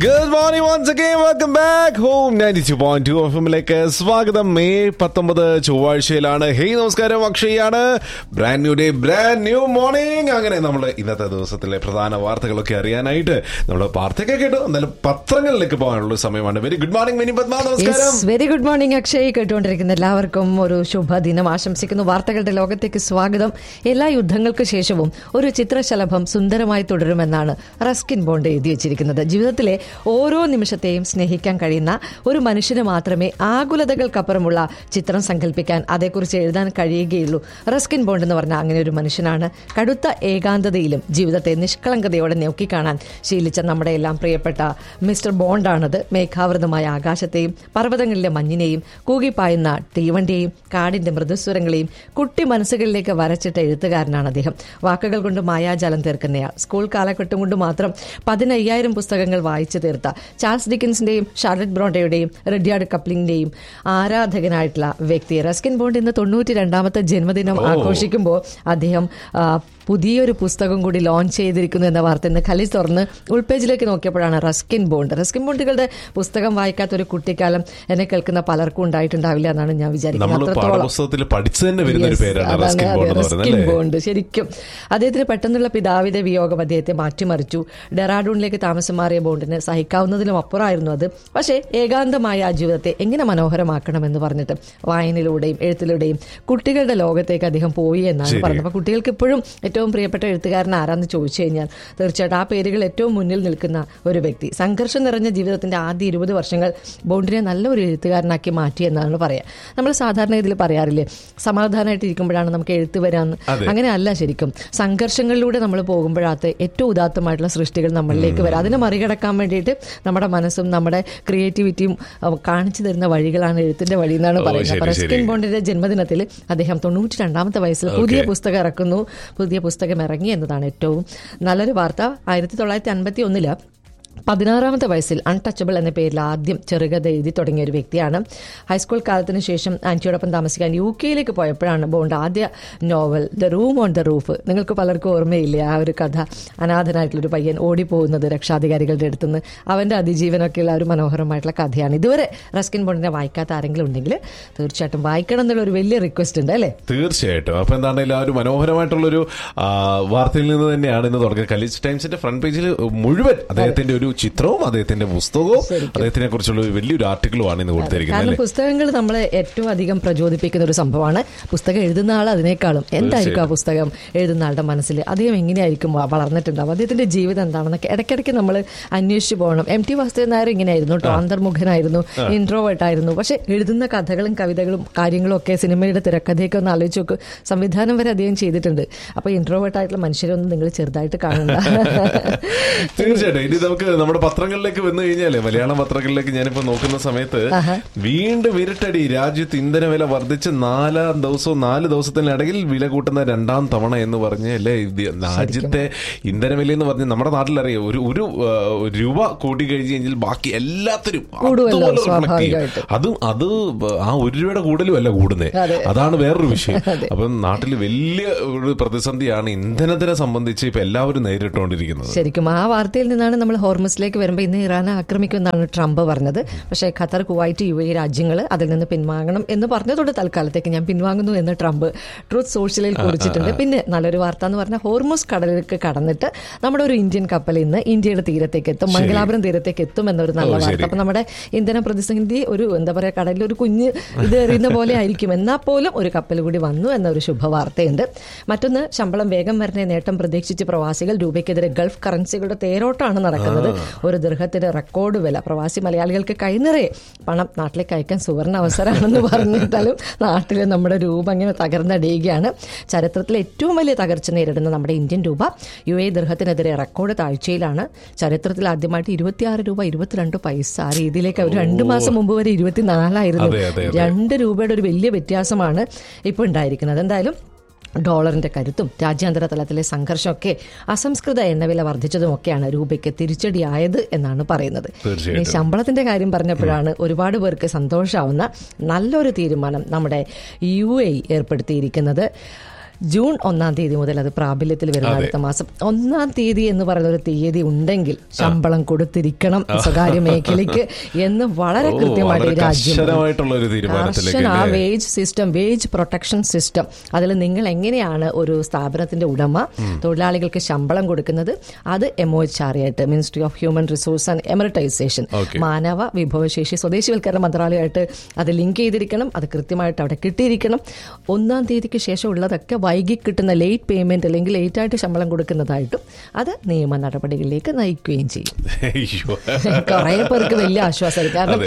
Good morning once again. Welcome back home 92.2 എഫ്എമ്മിലേക്ക് സ്വാഗതം. May 19 ചൊവ്വാഴ്ചയിലാണ്. Hey നമസ്കാരം, അക്ഷയാണ്. Brand new day, brand new morning. അങ്ങനെ നമ്മൾ ഇന്നത്തെ ദിവസത്തിലെ പ്രധാന വാർത്തകളൊക്കെ അറിയാനായിട്ട് നമ്മൾ വാർത്തയൊക്കെ കേട്ടു. എന്നാലും പത്രങ്ങളിലേക്ക് പോകാനുള്ള സമയമാണ്. Very good morning mini Padma. നമസ്കാരം. Very good morning Akshay. കേട്ടുകൊണ്ടിരിക്കുന്ന എല്ലാവർക്കും ഒരു ശുഭദിനം ആശംസിക്കുന്നു. വാർത്തകളുടെ ലോകത്തേക്ക് സ്വാഗതം. എല്ലാ യുദ്ധങ്ങൾക്ക് ശേഷവും ഒരു ചിത്രശലഭം സുന്ദരമായി തുടരുമെന്നാണ് റസ്കിൻ ബോണ്ട് എഴുതി വെച്ചിരിക്കുന്നത്. ജീവിതത്തിലെ ഓരോ നിമിഷത്തെയും സ്നേഹിക്കാൻ കഴിയുന്ന ഒരു മനുഷ്യന് മാത്രമേ ആകുലതകൾക്കപ്പുറമുള്ള ചിത്രം സങ്കല്പിക്കാൻ, അതേക്കുറിച്ച് എഴുതാൻ കഴിയുകയുള്ളൂ. റസ്കിൻ ബോണ്ട് എന്ന് പറഞ്ഞാൽ അങ്ങനെ ഒരു മനുഷ്യനാണ്. കടുത്ത ഏകാന്തതയിലും ജീവിതത്തെ നിഷ്കളങ്കതയോടെ നോക്കിക്കാണാൻ ശീലിച്ച നമ്മുടെ എല്ലാം പ്രിയപ്പെട്ട മിസ്റ്റർ ബോണ്ടാണത്. മേഘാവൃതമായ ആകാശത്തെയും പർവ്വതങ്ങളിലെ മഞ്ഞിനെയും കൂകിപ്പായുന്ന തീവണ്ടിയെയും കാടിന്റെ മൃദുസ്വരങ്ങളെയും കുട്ടി മനസ്സുകളിലേക്ക് വരച്ചിട്ട എഴുത്തുകാരനാണ് അദ്ദേഹം. വാക്കുകൾ കൊണ്ട് മായാജാലം തീർക്കുന്നയാൾ. സ്കൂൾ കാലഘട്ടം കൊണ്ട് മാത്രം 15,000 പുസ്തകങ്ങൾ വായിച്ചു തീർത്ത ചാൾസ് ഡിക്കൻസിന്റെയും ഷാർലറ്റ് ബ്രോണ്ടയുടെയും റെഡ്യാർഡ് കപ്ലിംഗിന്റെയും ആരാധകനായിട്ടുള്ള വ്യക്തി. റസ്കിൻ ബോണ്ട് ഇന്ന് 92ാമത്തെ ജന്മദിനം ആഘോഷിക്കുമ്പോൾ അദ്ദേഹം പുതിയൊരു പുസ്തകം കൂടി ലോഞ്ച് ചെയ്തിരിക്കുന്നു എന്ന വാർത്ത ഇന്ന് ഖലീജ് തുറന്ന് ഉൾപേജിലേക്ക് നോക്കിയപ്പോഴാണ് റസ്കിൻ ബോണ്ട്. റസ്കിൻ ബോണ്ടുകളുടെ പുസ്തകം വായിക്കാത്ത ഒരു കുട്ടിക്കാലം എന്നെ കേൾക്കുന്ന പലർക്കും ഉണ്ടായിട്ടുണ്ടാവില്ല എന്നാണ് ഞാൻ വിചാരിക്കുന്നത്. റസ്കിൻ ബോണ്ട് ശരിക്കും അദ്ദേഹത്തിന് പെട്ടെന്നുള്ള പിതാവിന്റെ വിയോഗം അദ്ദേഹത്തെ മാറ്റിമറിച്ചു. ഡെറാഡൂണിലേക്ക് താമസം മാറിയ ബോണ്ടിന് സഹിക്കാവുന്നതിലും അപ്പുറമായിരുന്നു അത്. പക്ഷേ ഏകാന്തമായ ആ ജീവിതത്തെ എങ്ങനെ മനോഹരമാക്കണമെന്ന് പറഞ്ഞിട്ട് വായനയിലൂടെയും എഴുത്തിലൂടെയും കുട്ടികളുടെ ലോകത്തേക്ക് അദ്ദേഹം പോയി എന്നാണ് പറഞ്ഞത്. അപ്പൊ കുട്ടികൾക്ക് ഇപ്പോഴും ഏറ്റവും പ്രിയപ്പെട്ട എഴുത്തുകാരൻ ആരാന്ന് ചോദിച്ചു കഴിഞ്ഞാൽ തീർച്ചയായിട്ടും ആ പേരുകൾ ഏറ്റവും മുന്നിൽ നിൽക്കുന്ന ഒരു വ്യക്തി. സംഘർഷം നിറഞ്ഞ ജീവിതത്തിന്റെ ആദ്യ 20 വർഷങ്ങൾ ബോണ്ടിനെ നല്ലൊരു എഴുത്തുകാരനാക്കി മാറ്റി എന്നാണ് പറയാം. നമ്മൾ സാധാരണ ഇതിൽ പറയാറില്ലേ, സമാധാനമായിട്ട് ഇരിക്കുമ്പോഴാണ് നമുക്ക് എഴുത്ത് വരാമെന്ന്. അങ്ങനെ അല്ല. ശരിക്കും സംഘർഷങ്ങളിലൂടെ നമ്മൾ പോകുമ്പോഴാത്ത ഏറ്റവും ഉദാത്തമായിട്ടുള്ള സൃഷ്ടികൾ നമ്മളിലേക്ക് വരാം. അതിനെ മറികടക്കാൻ വേണ്ടിയിട്ട് നമ്മുടെ മനസ്സും നമ്മുടെ ക്രിയേറ്റിവിറ്റിയും കാണിച്ചു തരുന്ന വഴികളാണ് എഴുത്തിന്റെ വഴി എന്നാണ് പറയുന്നത്. അപ്പോൾ റസ്കിൻ ബോണ്ടിന്റെ ജന്മദിനത്തിൽ അദ്ദേഹം 92ാമത്തെ വയസ്സിൽ പുതിയ പുസ്തകം ഇറക്കുന്നു. പുതിയ പുസ്തകം ഇറങ്ങി എന്നതാണ് ഏറ്റവും നല്ലൊരു വാർത്ത. 1951 16ാമത്തെ വയസ്സിൽ അൺടച്ചബിൾ എന്ന പേരിൽ ആദ്യം ചെറുകഥ എഴുതി തുടങ്ങിയ ഒരു വ്യക്തിയാണ്. ഹൈസ്കൂൾ കാലത്തിന് ശേഷം ആന്റിയോടൊപ്പം താമസിക്കാൻ UK പോയപ്പോഴാണ് ബോണ്ട് ആദ്യ novel the room on the roof. നിങ്ങൾക്ക് പലർക്കും ഓർമ്മയില്ലേ ആ ഒരു കഥ? അനാഥനായിട്ടുള്ളൊരു പയ്യൻ ഓടിപ്പോകുന്നത് രക്ഷാധികാരികളുടെ അടുത്തുനിന്ന്, അവന്റെ അതിജീവനമൊക്കെയുള്ള ഒരു മനോഹരമായിട്ടുള്ള കഥയാണ്. ഇതുവരെ റസ്കിൻ ബോണ്ടിനെ വായിക്കാത്ത ആരെങ്കിലും ഉണ്ടെങ്കിൽ തീർച്ചയായിട്ടും വായിക്കണം എന്നുള്ള ഒരു വലിയ റിക്വസ്റ്റ് ഉണ്ട് അല്ലേ? തീർച്ചയായിട്ടും. അപ്പൊ എന്താണെങ്കിലും ആ ഒരു മനോഹരമായിട്ടുള്ളൊരു വാർത്തയിൽ നിന്ന് തന്നെയാണ് ഇന്ന് തുടങ്ങിയത്. ഖലീജ് ടൈംസിന്റെ ഫ്രണ്ട് പേജിൽ മുഴുവൻ അദ്ദേഹത്തിന്റെ ഒരു ചിത്രവും അദ്ദേഹത്തിന്റെ പുസ്തകവും അദ്ദേഹത്തിനെ കുറിച്ചുള്ള വലിയൊരു ആർട്ടിക്കിളുമാണ് ഇന്ന് കൊടുത്തിരിക്കുന്നത്. കാരണം പുസ്തകങ്ങൾ നമ്മളെ ഏറ്റവും അധികം പ്രചോദിപ്പിക്കുന്ന ഒരു സംഭവമാണ്. പുസ്തകം എഴുതുന്ന ആൾ അതിനേക്കാളും എന്തായിരിക്കും ആ പുസ്തകം എഴുതുന്ന ആളുടെ മനസ്സിൽ, അദ്ദേഹം എങ്ങനെയായിരിക്കും വളർന്നിട്ടുണ്ടാവും, അദ്ദേഹത്തിന്റെ ജീവിതം എന്താണെന്നൊക്കെ ഇടയ്ക്കിടയ്ക്ക് നമ്മൾ അന്വേഷിച്ചു പോകണം. MT വാസുദേവൻ നായർ ഇങ്ങനെയായിരുന്നു കേട്ടോ. അന്തർമുഖനായിരുന്നു, ഇൻട്രോവേർട്ട് ആയിരുന്നു. പക്ഷെ എഴുതുന്ന കഥകളും കവിതകളും കാര്യങ്ങളും ഒക്കെ, സിനിമയുടെ തിരക്കഥയൊക്കെ ഒന്ന് ആലോചിച്ച് നോക്ക്, സംവിധാനം വരെ അദ്ദേഹം ചെയ്തിട്ടുണ്ട്. അപ്പൊ ഇൻട്രോവേർട്ട് ആയിട്ടുള്ള മനുഷ്യരൊന്നും നിങ്ങൾ ചെറുതായിട്ട് കാണണ്ട. തീർച്ചയായിട്ടും. ഇനി നമുക്ക് നമ്മുടെ പത്രങ്ങളിലേക്ക് വന്നു കഴിഞ്ഞാല്, മലയാളം പത്രങ്ങളിലേക്ക് ഞാനിപ്പോ നോക്കുന്ന സമയത്ത് വീണ്ടും ഇരട്ടടി. രാജ്യത്ത് ഇന്ധനവില വർദ്ധിച്ച് 4 ദിവസത്തിനിടയിൽ വില കൂട്ടുന്ന 2ാം തവണ എന്ന് പറഞ്ഞ് അല്ലേ. രാജ്യത്തെ ഇന്ധനവില എന്ന് പറഞ്ഞ് നമ്മുടെ നാട്ടിലറിയാം, ഒരു രൂപ കൂട്ടി കഴിഞ്ഞ് കഴിഞ്ഞാൽ ബാക്കി എല്ലാത്തിനും അതും അത് ആ 1 രൂപയുടെ കൂടുതലും അല്ല കൂടുന്നത്. അതാണ് വേറൊരു വിഷയം. അപ്പം നാട്ടിൽ വലിയ ഒരു പ്രതിസന്ധിയാണ് ഇന്ധനത്തിനെ സംബന്ധിച്ച് ഇപ്പൊ എല്ലാവരും നേരിട്ടുകൊണ്ടിരിക്കുന്നത്. ശരിക്കും ആ വാർത്തയിൽ നിന്നാണ് നമ്മൾ ഹോർമസിലേക്ക് വരുമ്പോൾ ഇന്ന് ഇറാനെ ആക്രമിക്കുമെന്നാണ് ട്രംപ് പറഞ്ഞത്. പക്ഷേ ഖത്തർ, കുവൈറ്റ്, UAE രാജ്യങ്ങൾ അതിൽ നിന്ന് പിൻവാങ്ങണം എന്ന് പറഞ്ഞതോടെ തൽക്കാലത്തേക്ക് ഞാൻ പിൻവാങ്ങുന്നു എന്ന് ട്രംപ് ട്രൂത്ത് സോഷ്യലിൽ കുറിച്ചിട്ടുണ്ട്. പിന്നെ നല്ലൊരു വാർത്ത എന്ന് പറഞ്ഞാൽ ഹോർമസ് കടലിലേക്ക് കടന്നിട്ട് നമ്മുടെ ഒരു ഇന്ത്യൻ കപ്പൽ ഇന്ന് ഇന്ത്യയുടെ തീരത്തേക്ക് എത്തും, മംഗലാപുരം തീരത്തേക്ക് എത്തും എന്നൊരു നല്ല വാർത്ത. അപ്പൊ നമ്മുടെ ഇന്ധന പ്രതിസന്ധി ഒരു എന്താ പറയുക, കടലിൽ ഒരു കുഞ്ഞ് ഇത് എറിയുന്ന പോലെ ആയിരിക്കും. എന്നാൽ പോലും ഒരു കപ്പൽ കൂടി വന്നു എന്നൊരു ശുഭവാർത്തയുണ്ട്. മറ്റൊന്ന്, ശമ്പളം വേഗം വരുന്ന നേട്ടം പ്രതീക്ഷിച്ച് പ്രവാസികൾ. രൂപയ്ക്കെതിരെ ഗൾഫ് കറൻസികളുടെ തേരോട്ടാണ് നടക്കുന്നത്. ഒരു ദൃഹത്തിന് റെക്കോർഡ് വില. പ്രവാസി മലയാളികൾക്ക് കൈനിറയെ പണം നാട്ടിലേക്ക് അയക്കാൻ സുവർണ അവസരമാണെന്ന് പറഞ്ഞിട്ടാലും നാട്ടിൽ നമ്മുടെ രൂപ അങ്ങനെ തകർന്നടിയുകയാണ്. ചരിത്രത്തിലെ ഏറ്റവും വലിയ തകർച്ച നേരിടുന്ന നമ്മുടെ ഇന്ത്യൻ രൂപ UAE ദൃഹത്തിനെതിരെ റെക്കോർഡ് താഴ്ചയിലാണ്. ചരിത്രത്തിൽ ആദ്യമായിട്ട് 26 രൂപ 22 പൈസ ആ രീതിയിലേക്ക്. ഒരു 2 മാസം മുമ്പ് വരെ 24 ആയിരുന്നു. 2 രൂപയുടെ ഒരു വലിയ വ്യത്യാസമാണ് ഇപ്പോൾ ഉണ്ടായിരിക്കുന്നത്. എന്തായാലും ഡോളറിന്റെ കരുത്തും രാജ്യാന്തര തലത്തിലെ സംഘർഷമൊക്കെ അസംസ്കൃത എണ്ണവില വർദ്ധിച്ചതുമൊക്കെയാണ് രൂപയ്ക്ക് തിരിച്ചടിയായത് എന്നാണ് പറയുന്നത്. ശമ്പളത്തിന്റെ കാര്യം പറഞ്ഞപ്പോഴാണ് ഒരുപാട് പേർക്ക് സന്തോഷമാവുന്ന നല്ലൊരു തീരുമാനം നമ്മുടെ UAE ഏർപ്പെടുത്തിയിരിക്കുന്നത്. ജൂൺ 1 തീയതി മുതൽ അത് പ്രാബല്യത്തിൽ വരുന്ന അടുത്ത മാസം 1 തീയതി എന്ന് പറയുന്ന ഒരു തീയതി ഉണ്ടെങ്കിൽ ശമ്പളം കൊടുത്തിരിക്കണം സ്വകാര്യ മേഖലയ്ക്ക് എന്ന് വളരെ കൃത്യമായിട്ട് രാജ്യം ആ wage system, wage protection system, അതിൽ നിങ്ങൾ എങ്ങനെയാണ് ഒരു സ്ഥാപനത്തിന്റെ ഉടമ തൊഴിലാളികൾക്ക് ശമ്പളം കൊടുക്കുന്നത്, അത് MOHRE ആയിട്ട് ministry of human resource and എമറിറ്റൈസേഷൻ, മാനവ വിഭവശേഷി സ്വദേശിവൽക്കരണ മന്ത്രാലയമായിട്ട് അത് ലിങ്ക് ചെയ്തിരിക്കണം. അത് കൃത്യമായിട്ട് അവിടെ കിട്ടിയിരിക്കണം. 1 തീയതിക്ക് ശേഷം ഉള്ളതൊക്കെ വൈകി കിട്ടുന്ന ലേറ്റ് പേയ്മെന്റ് അല്ലെങ്കിൽ ലേറ്റ് ആയിട്ട് ശമ്പളം കൊടുക്കുന്നതായിട്ടും അത് നിയമ നടപടികളിലേക്ക് നയിക്കുകയും ചെയ്യും. കുറെ പേർക്ക് വലിയ ആശ്വാസമായി. കാരണം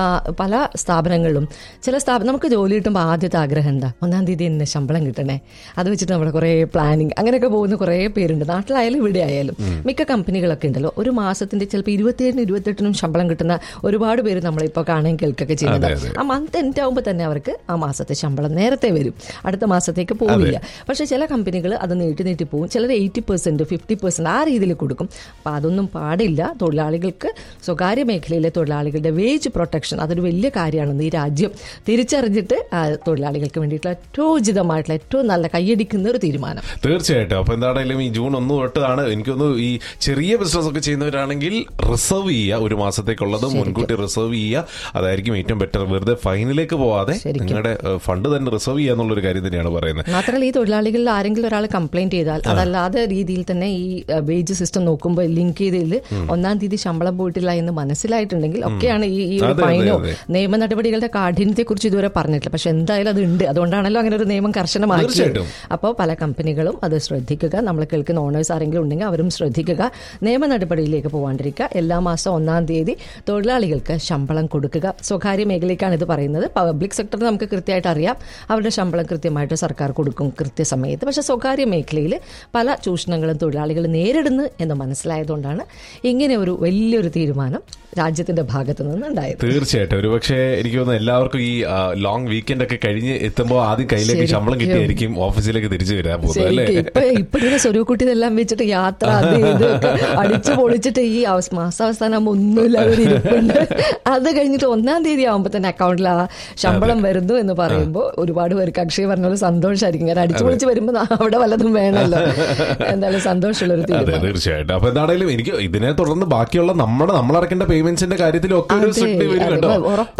പല സ്ഥാപനങ്ങളിലും ചില നമുക്ക് ജോലി കിട്ടുമ്പോൾ ആദ്യത്തെ ആഗ്രഹം എന്താ, 1 തീയതി തന്നെ ശമ്പളം കിട്ടണേ, അത് വെച്ചിട്ട് നമ്മുടെ കുറെ പ്ലാനിങ് അങ്ങനെയൊക്കെ പോകുന്ന കുറെ പേരുണ്ട്. നാട്ടിലായാലും ഇവിടെ ആയാലും മിക്ക കമ്പനികളൊക്കെ ഉണ്ടല്ലോ ഒരു മാസത്തിന്റെ ചിലപ്പോൾ 27-നും 28-നും ശമ്പളം കിട്ടുന്ന ഒരുപാട് പേര് നമ്മളിപ്പോൾ കാണുകയും കേൾക്കുകയൊക്കെ ചെയ്യുന്നത്. ആ മന്ത് എൻഡ് ആകുമ്പോൾ തന്നെ അവർക്ക് ആ മാസത്തെ ശമ്പളം നേരത്തെ വരും, അടുത്ത മാസത്തേക്ക് പോവില്ല. പക്ഷെ ചില കമ്പനികൾ അത് നീട്ടി പോകും. ചിലർ 80%, 50% ആ രീതിയിൽ കൊടുക്കും. അപ്പം അതൊന്നും പാടില്ല. തൊഴിലാളികൾക്ക്, സ്വകാര്യ മേഖലയിലെ തൊഴിലാളികളുടെ വേജ് പ്രൊട്ടക്ഷൻ അതൊരു വലിയ കാര്യമാണെന്ന് ഈ രാജ്യം തിരിച്ചറിഞ്ഞിട്ട് തൊഴിലാളികൾക്ക് വേണ്ടിയിട്ടുള്ള ഏറ്റവും ഉചിതമായിട്ടുള്ള ഏറ്റവും നല്ല കൈയടിക്കുന്ന ഒരു തീരുമാനം. തീർച്ചയായിട്ടും. അപ്പൊ എന്താണെങ്കിലും ഈ ജൂൺ 1 തൊട്ടാണ് എനിക്കൊന്ന് ഈ ചെറിയ ബിസിനസ് ഒക്കെ ചെയ്യുന്നവരാണെങ്കിൽ റിസർവ് ചെയ്യുക, ഒരു മാസത്തേക്കുള്ളത് മുൻകൂട്ടി റിസർവ് ചെയ്യുക. അതായിരിക്കും ഏറ്റവും ബെറ്റർ. വെറുതെ ഫൈനിലേക്ക് പോവാതെ നിങ്ങളുടെ ഫണ്ട് തന്നെ റിസർവ് ചെയ്യുക എന്നുള്ളൊരു കാര്യം തന്നെയാണ് പറയുന്നത്. മാത്രമല്ല ഈ തൊഴിലാളികളിൽ ആരെങ്കിലും ഒരാൾ കംപ്ലൈന്റ് ചെയ്താൽ അതല്ലാതെ രീതിയിൽ തന്നെ ഈ വേജ് സിസ്റ്റം നോക്കുമ്പോൾ ലിങ്ക് ചെയ്തതിൽ 1 തീയതി ശമ്പളം പോയിട്ടില്ല എന്ന് മനസ്സിലായിട്ടുണ്ടെങ്കിൽ ഒക്കെയാണ് ഈ ഒരു ഫൈനോ നിയമ നടപടികളുടെ കാഠിന്യത്തെ കുറിച്ച് ഇതുവരെ പറഞ്ഞിട്ടില്ല. പക്ഷെ എന്തായാലും അത് ഉണ്ട്. അതുകൊണ്ടാണല്ലോ അങ്ങനെ ഒരു നിയമം കർശനമാക്കിയത്. അപ്പോൾ പല കമ്പനികളും അത് ശ്രദ്ധിക്കുക. നമ്മൾ കേൾക്കുന്ന ഓണേഴ്സ് ആരെങ്കിലും ഉണ്ടെങ്കിൽ അവരും ശ്രദ്ധിക്കുക. നിയമ നടപടിയിലേക്ക് പോകാണ്ടിരിക്കുക. എല്ലാ മാസം 1 തീയതി തൊഴിലാളികൾക്ക് ശമ്പളം കൊടുക്കുക. സ്വകാര്യ മേഖലയ്ക്കാണ് ഇത് പറയുന്നത്. പബ്ലിക് സെക്ടറിൽ നമുക്ക് കൃത്യമായിട്ട് അറിയാം, അവരുടെ ശമ്പളം കൃത്യമായിട്ട് സർക്കാർ കൊടുക്കും കൃത്യസമയത്ത്. പക്ഷെ സ്വകാര്യ മേഖലയിൽ പല ചൂഷണങ്ങളും തൊഴിലാളികൾ നേരിടുന്നു എന്ന് മനസ്സിലായതുകൊണ്ടാണ് ഇങ്ങനെ ഒരു വലിയൊരു തീരുമാനം രാജ്യത്തിന്റെ ഭാഗത്തു നിന്നുണ്ടായത്. തീർച്ചയായിട്ടും. ഒരുപക്ഷെ എനിക്ക് തോന്നുന്നു എല്ലാവർക്കും ഈ ലോങ് വീക്കെൻഡ് ഒക്കെ കഴിഞ്ഞ് എത്തുമ്പോൾ ആദ്യം കയ്യിലേക്ക് ശമ്പളം കിട്ടിയായിരിക്കും ഓഫീസിലേക്ക് തിരിച്ചു വരാൻ പോകുന്നത്. ഇപ്പോഴത്തെ സ്വരൂക്കുട്ടി ഇതെല്ലാം വെച്ചിട്ട് യാത്ര അത് ഇതൊക്കെ അടിച്ചു പൊളിച്ചിട്ട് ഈ മാസാവസാനം ആകുമ്പോൾ ഒന്നുമില്ലാതെ ഇരിപ്പുണ്ട്. അത് കഴിഞ്ഞിട്ട് 1 തീയതി ആകുമ്പോൾ തന്നെ അക്കൗണ്ടിൽ ആ ശമ്പളം വരുന്നു എന്ന് പറയുമ്പോൾ ഒരുപാട് പേർക്ക് അക്ഷയ് പറഞ്ഞ പോലെ സന്തോഷമായിരിക്കും. കാരണം അടിച്ചു പൊളിച്ച് വരുമ്പോൾ അവിടെ വല്ലതും വേണമല്ലോ. എന്തായാലും സന്തോഷമുള്ളൊരു തീരുമാനം. തീർച്ചയായിട്ടും. അപ്പൊ എന്താണെങ്കിലും എനിക്ക് ഇതിനെ തുടർന്ന് ബാക്കിയുള്ള നമ്മളടക്കേണ്ട പേയ്മെന്റ്സിന്റെ കാര്യത്തിലൊക്കെ ഒരു സ്ട്രിക്റ്റ് വരും കേട്ടോ.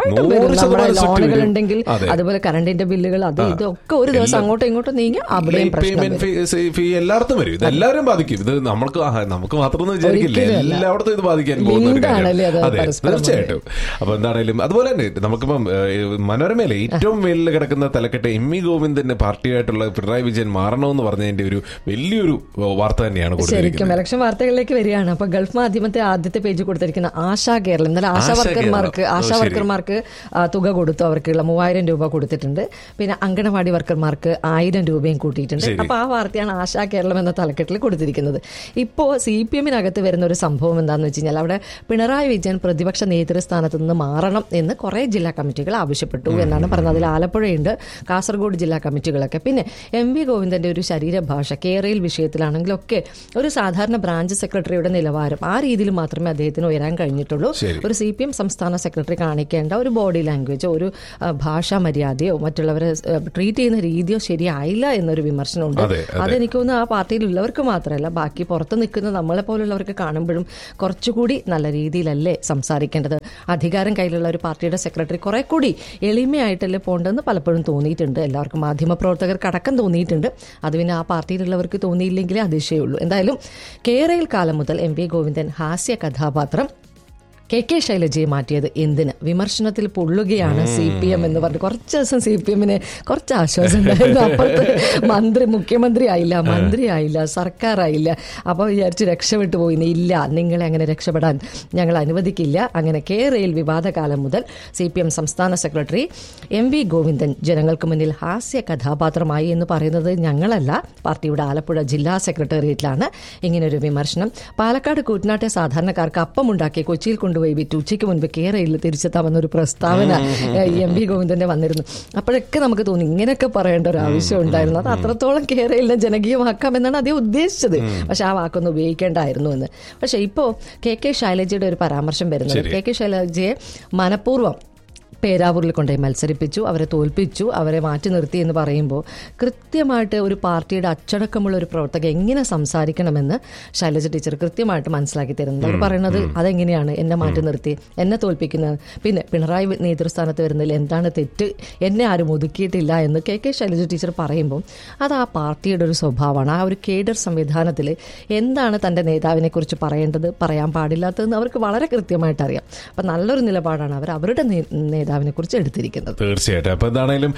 ലോണുകളുണ്ടെങ്കിൽ അതുപോലെ കറണ്ടിന്റെ ബില്ലുകൾ അത് ഇതൊക്കെ ഒരു ദിവസം അങ്ങോട്ടും ഇങ്ങോട്ടും നീങ്ങി അവിടെയും ഫീ എല്ലായിടത്തും വരും. ഇത് എല്ലാവരും ബാധിക്കും. ഇത് നമുക്ക് മാത്രമൊന്നും വിചാരിക്കില്ല, എല്ലായിടത്തും ഇത് ബാധിക്കാൻ പോകുന്ന ഒരു കാര്യം. അതെ, തീർച്ചയായിട്ടും. അപ്പൊ എന്താണെങ്കിലും അതുപോലെ തന്നെ നമുക്കിപ്പം മനോരമയിലെ ഏറ്റവും മേലിൽ കിടക്കുന്ന തലക്കെട്ട് MV ഗോവിന്ദന്റെ പാർട്ടിയായിട്ടുള്ള പിണറായി വിജയൻ മാറണമെന്ന് പറഞ്ഞതിന്റെ ഒരു വലിയൊരു വാർത്ത തന്നെയാണ് കൊടുത്തിരിക്കുന്നത്. ഇലക്ഷൻ വാർത്തകളിലേക്ക് വരികയാണ്. അപ്പൊ ഗൾഫ് മാധ്യമത്തെ ആദ്യത്തെ പേജ് കൊടുത്തിരിക്കുന്ന ആശാ കേരളം, ഇന്നലെ ആശാ വർക്കർമാർക്ക് തുക കൊടുത്തു. അവർക്കുള്ള 3000 രൂപ കൊടുത്തിട്ടുണ്ട്. പിന്നെ അങ്കണവാടി വർക്കർമാർക്ക് 1000 രൂപയും കൂട്ടിയിട്ടുണ്ട്. അപ്പൊ ആ വാർത്തയാണ് ആശാ കേരളം എന്ന തലക്കെട്ടിൽ കൊടുത്തിരിക്കുന്നത്. ഇപ്പോ CPM-നകത്ത് വരുന്ന ഒരു സംഭവം എന്താണെന്ന് വെച്ച് കഴിഞ്ഞാൽ അവിടെ പിണറായി വിജയൻ പ്രതിപക്ഷ നേതൃസ്ഥാനത്ത് നിന്ന് മാറണം എന്ന് കുറെ ജില്ലാ കമ്മിറ്റികൾ ആവശ്യപ്പെട്ടു എന്നാണ് പറഞ്ഞത്. അതിൽ ആലപ്പുഴയുണ്ട്, കാസർഗോഡ് ജില്ലാ കമ്മിറ്റികളൊക്കെ. പിന്നെ MV ഗോവിന്ദന്റെ ഒരു ശരീരഭാഷ കേരയിൽ വിഷയത്തിലാണെങ്കിലൊക്കെ ഒരു സാധാരണ ബ്രാഞ്ച് സെക്രട്ടറിയുടെ നിലവാരം ആ രീതിയിൽ മാത്രമേ അദ്ദേഹത്തിന് ഉയരാൻ കഴിഞ്ഞിട്ടുള്ളൂ. ഒരു CPM സംസ്ഥാന സെക്രട്ടറി കാണിക്കേണ്ട ഒരു ബോഡി ലാംഗ്വേജോ ഒരു ഭാഷാ മര്യാദയോ മറ്റുള്ളവരെ ട്രീറ്റ് ചെയ്യുന്ന രീതിയോ ശരിയായില്ല എന്നൊരു വിമർശനമുണ്ട്. അതെനിക്ക് തോന്നുന്നു ആ പാർട്ടിയിലുള്ളവർക്ക് മാത്രമല്ല ബാക്കി പുറത്ത് നിൽക്കുന്ന നമ്മളെ പോലുള്ളവർക്ക് കാണുമ്പോഴും കുറച്ചുകൂടി നല്ല രീതിയിലല്ലേ സംസാരിക്കേണ്ടത്. അധികാരം കയ്യിലുള്ള ഒരു പാർട്ടിയുടെ സെക്രട്ടറി കുറെ കൂടി എളിമയായിട്ടല്ലേ പോകേണ്ടതെന്ന് പലപ്പോഴും തോന്നിയിട്ടുണ്ട്. എല്ലാവർക്കും മാധ്യമപ്രവർത്തകർക്ക് അടക്കം തോന്നിയിട്ടുണ്ട്. അത് പിന്നെ ആ പാർട്ടിയിലുള്ളവർക്ക് തോന്നിയില്ലെങ്കിലേ അതിശയുള്ളൂ. എന്തായാലും കേരയിൽ കാലം മുതൽ MV ഗോവിന്ദൻ ഹാസ്യ കഥാപാത്രം KK ശൈലജയെ മാറ്റിയത് എന്തിന്? വിമർശനത്തിൽ പൊള്ളുകയാണ് CPM എന്ന് പറഞ്ഞു. കുറച്ച് ദിവസം CPM-ന് കുറച്ച് ആശ്വാസം ഉണ്ടായിരുന്നു. അപ്പുറത്ത് മുഖ്യമന്ത്രി ആയില്ല, മന്ത്രി ആയില്ല, സർക്കാരായില്ല. അപ്പോൾ വിചാരിച്ച് രക്ഷപ്പെട്ടു പോയിന്ന്. ഇല്ല, നിങ്ങളെ അങ്ങനെ രക്ഷപ്പെടാൻ ഞങ്ങൾ അനുവദിക്കില്ല. അങ്ങനെ കേരയിൽ വിവാദകാലം മുതൽ CPM സംസ്ഥാന സെക്രട്ടറി MV ഗോവിന്ദൻ ജനങ്ങൾക്ക് മുന്നിൽ ഹാസ്യ കഥാപാത്രമായി എന്ന് പറയുന്നത് ഞങ്ങളല്ല, പാർട്ടിയുടെ ആലപ്പുഴ ജില്ലാ സെക്രട്ടേറിയറ്റിലാണ് ഇങ്ങനൊരു വിമർശനം. പാലക്കാട് കൂറ്റനാട്ടെ സാധാരണക്കാർക്ക് അപ്പമുണ്ടാക്കി കൊച്ചിയിൽ കൊണ്ടുപോയി വിറ്റ് ഉച്ചയ്ക്ക് മുൻപ് കേരളയിൽ തിരിച്ചെത്താമെന്നൊരു പ്രസ്താവന MV ഗോവിന്ദന്റെ വന്നിരുന്നു. അപ്പോഴൊക്കെ നമുക്ക് തോന്നി ഇങ്ങനെയൊക്കെ പറയേണ്ട ഒരു ആവശ്യം ഉണ്ടായിരുന്നു. അത് അത്രത്തോളം കേരളീനെ ജനകീയമാക്കാമെന്നാണ് അദ്ദേഹം ഉദ്ദേശിച്ചത്. പക്ഷെ ആ വാക്കൊന്നും ഉപയോഗിക്കേണ്ടായിരുന്നു എന്ന്. പക്ഷെ ഇപ്പോൾ KK ശൈലജയുടെ ഒരു പരാമർശം വരുന്നത്, KK ശൈലജയെ മനഃപൂർവ്വം പേരാവൂരിൽ കൊണ്ടുപോയി മത്സരിപ്പിച്ചു, അവരെ തോൽപ്പിച്ചു, അവരെ മാറ്റി നിർത്തി എന്ന് പറയുമ്പോൾ കൃത്യമായിട്ട് ഒരു പാർട്ടിയുടെ അച്ചടക്കമുള്ള ഒരു പ്രവർത്തക എങ്ങനെ സംസാരിക്കണമെന്ന് ശൈലജ ടീച്ചർ കൃത്യമായിട്ട് മനസ്സിലാക്കി തരുന്നത്. അവർ പറയുന്നത് അതെങ്ങനെയാണ് എന്നെ മാറ്റി നിർത്തി, എന്നെ തോൽപ്പിക്കുന്നത്, പിന്നെ പിണറായി നേതൃസ്ഥാനത്ത് വരുന്നതിൽ എന്താണ് തെറ്റ്, എന്നെ ആരും ഒതുക്കിയിട്ടില്ല എന്ന് കെ ശൈലജ ടീച്ചർ പറയുമ്പോൾ അത് ആ പാർട്ടിയുടെ ഒരു സ്വഭാവമാണ്. ആ ഒരു കേഡർ സംവിധാനത്തിൽ എന്താണ് തൻ്റെ നേതാവിനെ കുറിച്ച് പറയേണ്ടത്, പറയാൻ പാടില്ലാത്തതെന്ന് അവർക്ക് വളരെ കൃത്യമായിട്ട് അറിയാം. അപ്പം നല്ലൊരു നിലപാടാണ് അവർ അവരുടെ നേതാവിനെ കുറിച്ച് എടുത്തിരിക്കുന്നത്. തീർച്ചയായിട്ടും. അപ്പൊ എന്താണേലും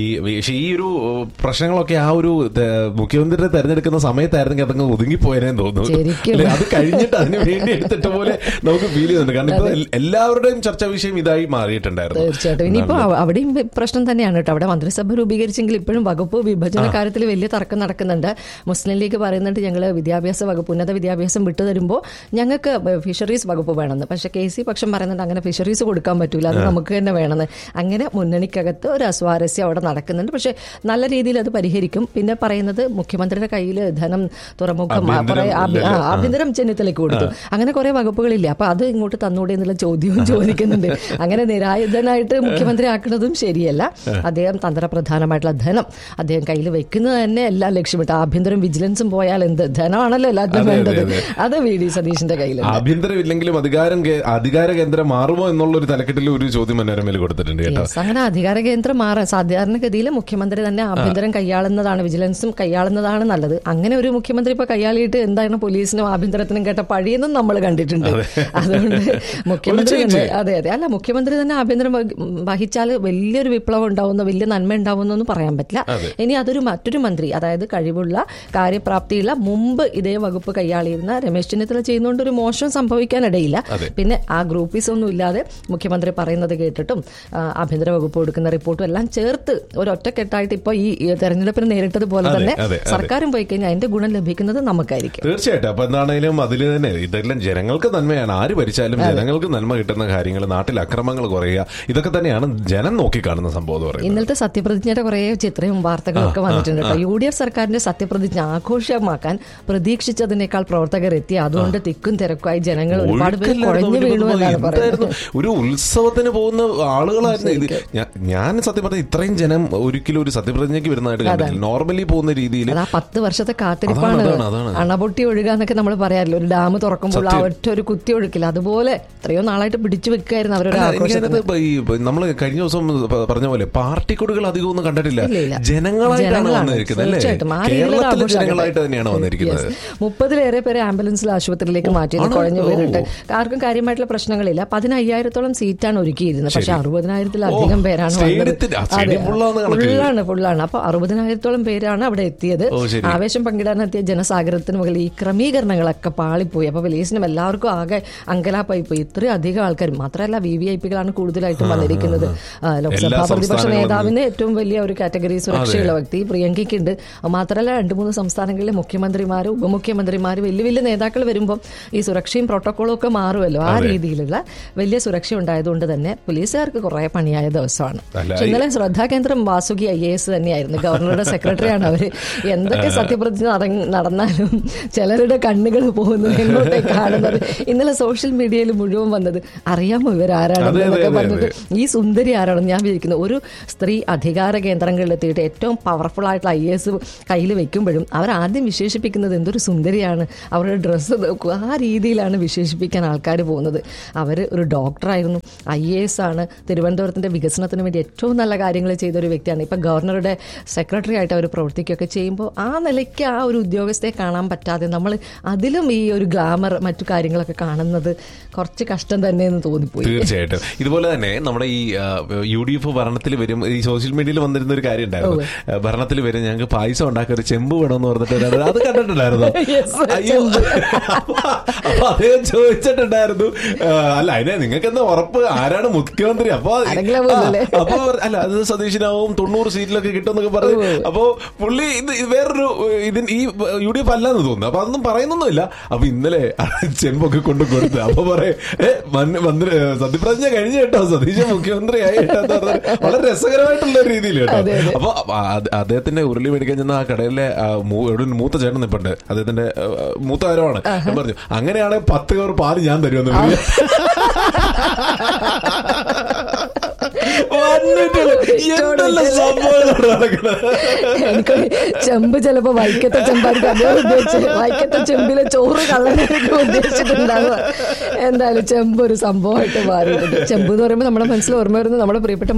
ഈ ഒരു പ്രശ്നങ്ങളൊക്കെ ആ ഒരു മുഖ്യമന്ത്രിയെ തെരഞ്ഞെടുക്കുന്ന സമയത്തായിരുന്നെങ്കിൽ അതങ്ങ് ഒതുങ്ങിപ്പോയതിനേന്ന് തോന്നുന്നു. അത് കഴിഞ്ഞിട്ട് അതിന് വേണ്ടി എടുത്തിട്ട പോലെ നമുക്ക് ഫീൽ ചെയ്യുന്നുണ്ട്. കാരണം ഇപ്പൊ എല്ലാവരുടെയും ചർച്ചാ വിഷയം ഇതായി മാറിയിട്ടുണ്ടായിരുന്നു. തീർച്ചയായിട്ടും. ഇനിയിപ്പോ അവിടെയും പ്രശ്നം തന്നെയാണ് കേട്ടോ. അവിടെ മന്ത്രിസഭ രൂപീകരിച്ചെങ്കിൽ ഇപ്പോഴും വകുപ്പ് വിഭജന കാര്യത്തിൽ വലിയ തർക്കം നടക്കുന്നുണ്ട്. മുസ്ലിം ലീഗ് പറയുന്നുണ്ട് ഞങ്ങൾ വിദ്യാഭ്യാസ വകുപ്പ്, ഉന്നത വിദ്യാഭ്യാസം വിട്ടുതരുമ്പോൾ ഞങ്ങൾക്ക് ഫിഷറീസ് വകുപ്പ് വേണമെന്ന്. പക്ഷെ KC പക്ഷം പറയുന്നുണ്ട് അങ്ങനെ ഫിഷറീസ് കൊടുക്കാൻ പറ്റൂല, അത് നമുക്ക് തന്നെ വേണമെന്ന്. അങ്ങനെ മുന്നണിക്കകത്ത് ഒരു അസ്വാരസ്യം അവിടെ നടക്കുന്നുണ്ട്. പക്ഷെ നല്ല രീതിയിൽ അത് പരിഹരിക്കും. പിന്നെ പറയുന്നത് മുഖ്യമന്ത്രിയുടെ കയ്യിൽ ധനം, തുറമുഖം, ആഭ്യന്തരം ചെന്നിത്തലയ്ക്ക് കൊടുത്തു, അങ്ങനെ കുറെ വകുപ്പുകളില്ല. അപ്പൊ അത് ഇങ്ങോട്ട് തന്നൂടെ എന്നുള്ള ചോദ്യവും ചോദിക്കുന്നുണ്ട്. അങ്ങനെ നിരായുധനായിട്ട് മുഖ്യമന്ത്രി ആക്കുന്നതും ശരിയല്ല. അദ്ദേഹം തന്ത്രപ്രധാനമായിട്ടുള്ള ധനം അദ്ദേഹം കയ്യിൽ വെക്കുന്നത് തന്നെ എല്ലാം ലക്ഷ്യമിട്ട്. ആഭ്യന്തരം വിജിലൻസും പോയാൽ എന്ത് ധനമാണല്ലോ എല്ലാത്തിനും വേണ്ടത്. അത് VD സതീശന്റെ കയ്യിൽ. ആഭ്യന്തരം ഇല്ലെങ്കിലും അധികാര കേന്ദ്രം മാറുമോ എന്നുള്ള ഒരു തലക്കെട്ടിൽ ഒരു ചോദ്യം മനോരമയിൽ കൊടുത്തിട്ടുണ്ട് കേട്ടോ. അങ്ങനെ അധികാര കേന്ദ്രം മാറാൻ സാധാരണഗതിയിൽ മുഖ്യമന്ത്രി തന്നെ ആഭ്യന്തരം കൈയാളുന്നതാണ്, വിജിലൻസും കൈയാളുന്നതാണ് നല്ലത്. അങ്ങനെ ഒരു മുഖ്യമന്ത്രി ഇപ്പൊ കൈയാളിയിട്ട് എന്താണ് പോലീസിനും ആഭ്യന്തരത്തിനും കേട്ട പഴിയെന്നും നമ്മൾ കണ്ടിട്ടുണ്ട്. അതുകൊണ്ട് മുഖ്യമന്ത്രി അതെ അല്ല മുഖ്യമന്ത്രി തന്നെ ആഭ്യന്തരം വഹിച്ചാൽ വലിയൊരു വിപ്ലവം ഉണ്ടാവുന്ന, വലിയ നന്മ ഉണ്ടാവുന്നൊന്നും പറയാൻ പറ്റില്ല. ഇനി അതൊരു മറ്റൊരു മന്ത്രി, അതായത് കഴിവുള്ള കാര്യപ്രാപ്തിയുള്ള മുമ്പ് ഇതേ വകുപ്പ് കൈയാളിയിരുന്ന രമേശ് ചെന്നിത്തല ചെയ്യുന്നതുകൊണ്ട് ഒരു മോശം സംഭവിക്കാനിടയില്ല. പിന്നെ ആ ഗ്രൂപ്പീസ് ഒന്നും ഇല്ലാതെ മുഖ്യമന്ത്രി പറയുന്നത് കേട്ടിട്ടും ആഭ്യന്തര വകുപ്പ് കൊടുക്കുന്ന റിപ്പോർട്ടും എല്ലാം ചേർത്ത് ഒരൊറ്റക്കെട്ടായിട്ട് ഇപ്പൊ ഈ തെരഞ്ഞെടുപ്പിന് നേരിട്ടതുപോലെ തന്നെ സർക്കാരും പോയി കഴിഞ്ഞാൽ അതിന്റെ ഗുണം ലഭിക്കുന്നത് നമുക്കായിരിക്കും. തീർച്ചയായിട്ടും. അപ്പൊ എന്താണെങ്കിലും അതിൽ തന്നെ ഇതെല്ലാം ജനങ്ങൾക്ക് നന്മയാണ്. ആര് ഭരിച്ചാലും ജനങ്ങൾക്ക് നന്മ കിട്ടുന്ന കാര്യങ്ങൾ, നാട്ടിൽ അക്രമങ്ങൾ കുറയുക, ഇതൊക്കെ തന്നെയാണ് ജനം നോക്കിക്കാണുന്ന സംഭവം. ഇന്നലത്തെ സത്യപ്രതിജ്ഞയുടെ കുറെ ചിത്രവും വാർത്തകളൊക്കെ വന്നിട്ടുണ്ട് കേട്ടോ. UDF സർക്കാരിന്റെ സത്യപ്രതിജ്ഞ ആഘോഷമാക്കാൻ പ്രതീക്ഷിച്ചതിനേക്കാൾ പ്രവർത്തകർ എത്തി. അതുകൊണ്ട് തിക്കും തിരക്കുമായി ജനങ്ങൾ ഒരുപാട് പേര് കുഴഞ്ഞു വീണു എന്നാണ് പറയുന്നത്. ഒരു ഉത്സവത്തിന് പോകുന്ന ആളുകളായിരുന്നു. ഞാൻ സത്യം പറഞ്ഞാൽ ഇത്രയും ജനം ഒരിക്കലും ഒരു സത്യപ്രതിജ്ഞയ്ക്ക് വരുന്നതായിട്ട് കണ്ടിട്ടില്ല. നോർമലി പോകുന്ന രീതിയിൽ 10 വർഷത്തെ കാത്തിരിപ്പാണ്. അണപൊട്ടി ഒഴുകാന്നൊക്കെ നമ്മൾ പറയാറില്ല. ഒരു ഡാം തുറക്കുമ്പോൾ ആ ഒറ്റ ഒരു കുത്തി ഒഴുക്കില്ല, അതുപോലെ എത്രയോ നാളായിട്ട് പിടിച്ചു വെക്കായിരുന്നു അവരുടെ ആഘോഷത്തിന്. നമ്മൾ കഴിഞ്ഞ ദിവസം പറഞ്ഞ പോലെ പാർട്ടിക്കൊടുകൾ അധികം ഒന്നും കണ്ടിട്ടില്ല. ജനങ്ങളായിട്ടാണ് വന്നിരിക്കുന്നത് അല്ലേ? കേരളത്തിലെ ജനങ്ങളായിട്ട് തന്നെയാണ് വന്നിരിക്കുന്നത്. 30-ലേറെ പേരെ ആംബുലൻസിൽ ആശുപത്രിയിലേക്ക് മാറ്റിയത് കുഴഞ്ഞു പേരുണ്ട്. ആർക്കും കാര്യമായിട്ടുള്ള പ്രശ്നങ്ങളില്ല. 15,000-ഓളം സീറ്റാണ് ഒരുക്കിയിരുന്നത്. പക്ഷെ 60,000-ത്തിലധികം പേരാണ് ഫുള്ളാണ്. അപ്പൊ 60,000-ഓളം പേരാണ് അവിടെ എത്തിയത്. ആവേശം പങ്കിടാനെത്തിയ ജനസാഗരത്തിന് മുകളിൽ ഈ ക്രമീകരണങ്ങളൊക്കെ പാളിപ്പോയി. അപ്പൊ പോലീസിനും എല്ലാവർക്കും ആകെ അങ്കലാപ്പായി പോയി. ഇത്രയും അധികം ആൾക്കാർ മാത്രമല്ല, VVIPകളാണ് കൂടുതലായിട്ടും വന്നിരിക്കുന്നത്. ലോക്സഭാ പ്രതിപക്ഷ നേതാവിന് ഏറ്റവും വലിയ ഒരു കാറ്റഗറി സുരക്ഷയുള്ള വ്യക്തി പ്രിയങ്കയ്ക്കുണ്ട്. മാത്രമല്ല 2-3 സംസ്ഥാനങ്ങളിലെ മുഖ്യമന്ത്രിമാർ, ഉപമുഖ്യമന്ത്രിമാർ, വലിയ വലിയ നേതാക്കൾ വരുമ്പോൾ ഈ സുരക്ഷയും പ്രോട്ടോക്കോളും ഒക്കെ മാറുമല്ലോ. ആ രീതിയിലുള്ള വലിയ സുരക്ഷ ഉണ്ടായതുകൊണ്ട് തന്നെ പോലീസുകാർക്ക് കുറെ പണിയായ ദിവസമാണ്. ഇന്നലെ ശ്രദ്ധാകേന്ദ്രം വാസുകി IAS തന്നെയായിരുന്നു. ഗവർണറുടെ സെക്രട്ടറിയാണ് അവര്. എന്തൊക്കെ സത്യപ്രതിജ്ഞ നടന്നാലും ചിലരുടെ കണ്ണുകൾ പോകുന്നത് എങ്ങോട്ടേ കാണുന്നത്. ഇന്നലെ സോഷ്യൽ മീഡിയയിൽ മുഴുവൻ വന്നത് അറിയാമോ ഇവരാരാണെന്നൊക്കെ പറഞ്ഞിട്ട്. ഈ സുന്ദരി ആരാണെന്ന് ഞാൻ വിചാരിക്കുന്നു. ഒരു സ്ത്രീ അധികാര കേന്ദ്രങ്ങളിലെത്തിയിട്ട് ഏറ്റവും പവർഫുൾ ആയിട്ടുള്ള IAS കയ്യിൽ വെക്കുമ്പോഴും അവർ ആദ്യം വിശേഷിപ്പിക്കുന്നത് എന്തൊരു സുന്ദരിയാണ്, അവരുടെ ഡ്രസ്സ് നോക്കുക, ആ രീതിയിലാണ് വിശേഷിപ്പിക്കാൻ ആൾക്കാർ പോകുന്നത്. അവർ ഒരു ഡോക്ടറായിരുന്നു, IAS ആണ്, തിരുവനന്തപുരത്തിന്റെ വികസനത്തിന് വേണ്ടി ഏറ്റവും നല്ല കാര്യങ്ങൾ ചെയ്ത ഒരു വ്യക്തിയാണ്. ഇപ്പൊ ഗവർണറുടെ സെക്രട്ടറി ആയിട്ട് അവർ പ്രവർത്തിക്കുകയൊക്കെ ചെയ്യുമ്പോൾ ആ നിലയ്ക്ക് ആ ഒരു ഉദ്യോഗസ്ഥയെ കാണാൻ പറ്റാതെ നമ്മൾ അതിലും ഈ ഒരു ഗ്ലാമർ മറ്റു കാര്യങ്ങളൊക്കെ കാണുന്നത് കുറച്ച് കഷ്ടം തന്നെ എന്ന് തോന്നിപ്പോയി. തീർച്ചയായിട്ടും. ഇതുപോലെ തന്നെ നമ്മുടെ ഈ UDF ഭരണത്തിൽ വരും, ഈ സോഷ്യൽ മീഡിയയിൽ വന്നിരുന്ന ഒരു കാര്യം ഉണ്ടായിരുന്നു. ഭരണത്തിൽ വരും ഞങ്ങൾക്ക് പായസം ഉണ്ടാക്കിയ ഒരു ചെമ്പ് വേണമെന്ന് പറഞ്ഞിട്ട് അത് കണ്ടിട്ടുണ്ടായിരുന്നു. അപ്പൊ അദ്ദേഹം ചോദിച്ചിട്ടുണ്ടായിരുന്നു, അല്ല അതിനെ നിങ്ങൾക്ക് എന്താ ഉറപ്പ്, ആരാണ് മുഖ്യമന്ത്രി? അപ്പൊ അല്ല അത് സതീശനാവും 90 സീറ്റിലൊക്കെ കിട്ടുമെന്നൊക്കെ പറഞ്ഞു. അപ്പൊ പുള്ളി ഇത് വേറൊരു ഈ UDF അല്ലാന്ന് തോന്നുന്നു. അപ്പൊ അതൊന്നും പറയുന്നൊന്നുമില്ല. അപ്പൊ ഇന്നലെ ചെമ്പൊക്കെ കൊണ്ട് കൊടുത്ത് അപ്പൊ സത്യപ്രതിജ്ഞ കഴിഞ്ഞ കേട്ടോ, സതീശ മുഖ്യമന്ത്രി ആയി കേട്ടോ. വളരെ രസകരമായിട്ടുള്ള രീതിയിൽ കേട്ടോ. അപ്പൊ അദ്ദേഹത്തിന്റെ ഉരുളി മേടിക്കാൻ ചെന്ന ആ കടയിലെ മൂത്ത ചേട്ടൻ നിപ്പുണ്ട്, അദ്ദേഹത്തിന്റെ മൂത്ത ആരമാണ്. ഞാൻ പറഞ്ഞു അങ്ങനെയാണെങ്കിൽ 10 കവർ പാല് ഞാൻ തരുമെന്ന് പറഞ്ഞു. എനിക്ക് ചെമ്പ് ചിലപ്പോ വൈക്കത്തെ ചെമ്പായിരിക്കും അദ്ദേഹം ഉദ്ദേശിച്ചത്. വൈക്കത്തെ ചെമ്പിലെ ചോറ് കള്ളനായിരിക്കും ഉദ്ദേശിച്ചിട്ടുണ്ടാവുക. എന്തായാലും ചെമ്പ് ഒരു സംഭവമായിട്ട് മാറിയിട്ടുണ്ട്. ചെമ്പ് എന്ന് പറയുമ്പോൾ നമ്മുടെ മനസ്സിൽ ഓർമ്മ വരുന്നത് നമ്മുടെ പ്രിയപ്പെട്ട